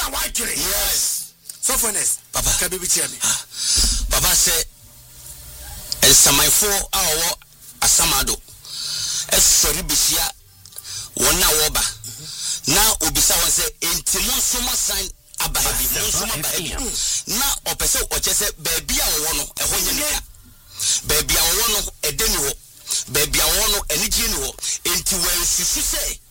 na why three. Yes. Softness. Papa. Can be with me. Papa say Esamayfo awo asamado. Sorry bishia wona woba. Na obisa won say entimun soma sign abahebi mun soma abahebi. Na opese ochese baby a wo no eho nyene. Baby a wo no edeni ho. Baby a wo no enigye ni ho. Enti wen susu say